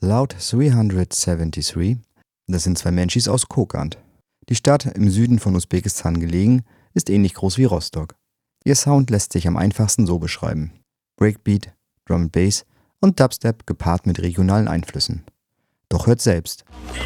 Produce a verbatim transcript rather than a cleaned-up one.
Loud dreihundertdreiundsiebzig, das sind zwei Menschis aus Kokand. Die Stadt, im Süden von Usbekistan gelegen, ist ähnlich groß wie Rostock. Ihr Sound lässt sich am einfachsten so beschreiben: Breakbeat, Drum and Bass und Dubstep gepaart mit regionalen Einflüssen. Doch hört selbst.